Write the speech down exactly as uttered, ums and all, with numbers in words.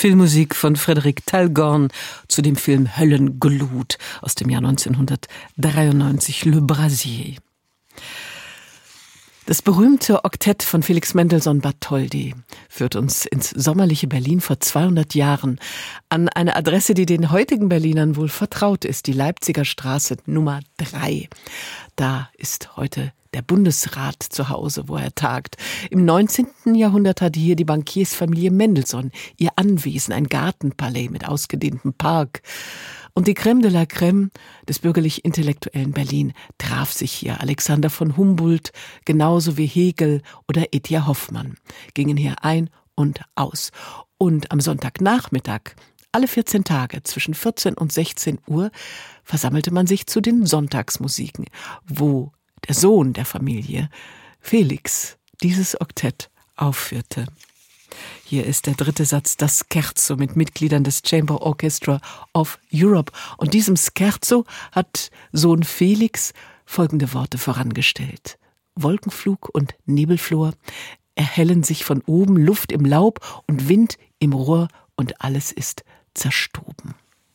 Filmmusik von Frédéric Talgorn zu dem Film Höllenglut aus dem Jahr neunzehnhundertdreiundneunzig, Le Brasier. Das berühmte Oktett von Felix Mendelssohn Bartholdy führt uns ins sommerliche Berlin vor zweihundert Jahren an eine Adresse, die den heutigen Berlinern wohl vertraut ist, die Leipziger Straße Nummer drei. Da ist heute der Bundesrat zu Hause, wo er tagt. Im neunzehnten Jahrhundert hatte hier die Bankiersfamilie Mendelssohn ihr Anwesen, ein Gartenpalais mit ausgedehntem Park. Und die Crème de la Crème des bürgerlich-intellektuellen Berlin traf sich hier. Alexander von Humboldt, genauso wie Hegel oder E T A Hoffmann, gingen hier ein und aus. Und am Sonntagnachmittag, alle vierzehn Tage, zwischen vierzehn und sechzehn Uhr, versammelte man sich zu den Sonntagsmusiken, wo der Sohn der Familie, Felix, dieses Oktett aufführte. Hier ist der dritte Satz, das Scherzo mit Mitgliedern des Chamber Orchestra of Europe. Und diesem Scherzo hat Sohn Felix folgende Worte vorangestellt. Wolkenflug und Nebelflor erhellen sich von oben, Luft im Laub und Wind im Rohr und alles ist zerstoben.